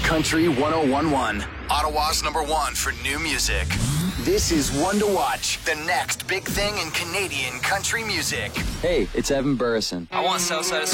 Country 1011. Ottawa's #1 for new music. This is One to Watch, the next big thing in Canadian country music. Hey, it's Evan Burrison. I want Southside